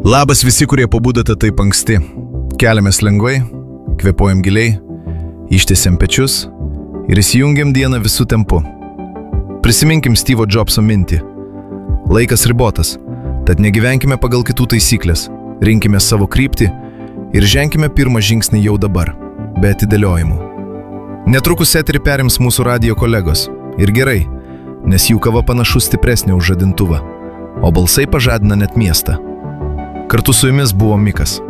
Labas visi, kurie pabudote taip anksti. Keliamės lengvai, kvėpuojam giliai, ištiesiam pečius ir įsijungiam dieną visų tempu. Prisiminkim Steve'o Jobso mintį. Laikas ribotas, tad negyvenkime pagal kitų taisyklės, rinkime savo kryptį ir ženkime pirmą žingsnį jau dabar, be atidėliojimų. Netrukus eterį perims mūsų radijo kolegos. Ir gerai, nes jų kava panašu stipresnė už žadintuvą, o balsai pažadina net miestą. Kartu su jumis buvo Mikas.